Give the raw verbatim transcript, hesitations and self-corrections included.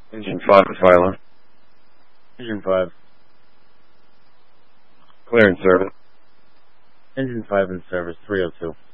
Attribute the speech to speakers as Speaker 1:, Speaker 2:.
Speaker 1: Engine five is Viola.
Speaker 2: Engine five.
Speaker 1: Clear in service.
Speaker 2: Engine five in service, three oh two.